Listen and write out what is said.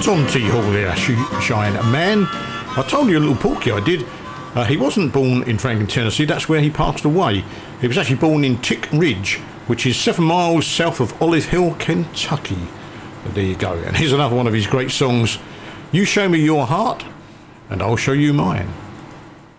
Tom T. Hall there, Shine Man. I told you a little porky I did. He wasn't born in Franklin, Tennessee. That's where he passed away. He was actually born in Tick Ridge, which is 7 miles south of Olive Hill, Kentucky. But there you go. And here's another one of his great songs. You show me your heart, and I'll show you mine.